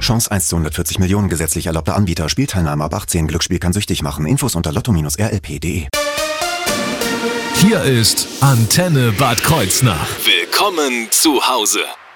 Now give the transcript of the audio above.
Chance 1 zu 140 Millionen. Gesetzlich erlaubter Anbieter. Spielteilnahme ab 18. Glücksspiel kann süchtig machen. Infos unter lotto-rlp.de. Hier ist Antenne Bad Kreuznach. Willkommen zu Hause.